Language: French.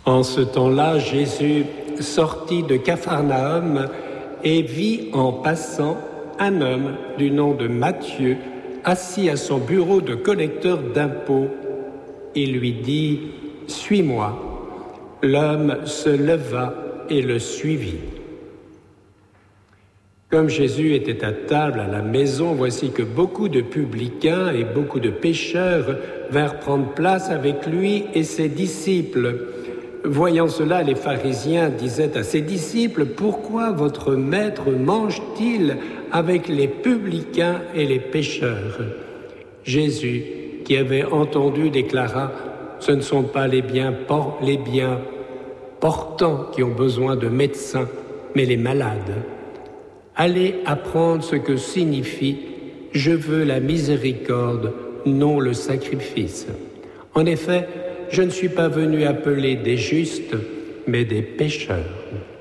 En ce temps-là, Jésus sortit de Capharnaüm et vit en passant un homme du nom de Matthieu, assis à son bureau de collecteur d'impôts. Il lui dit « Suis-moi ». L'homme se leva et le suivit. Comme Jésus était à table à la maison, voici que beaucoup de publicains et beaucoup de pécheurs vinrent prendre place avec lui et ses disciples. Voyant cela, les pharisiens disaient à ses disciples « Pourquoi votre maître mange-t-il avec les publicains et les pécheurs ?» Jésus, qui avait entendu, déclara « Ce ne sont pas les bien portants qui ont besoin de médecins, mais les malades. Allez apprendre ce que signifie « Je veux la miséricorde, non le sacrifice ». En effet, je ne suis pas venu appeler des justes, mais des pécheurs.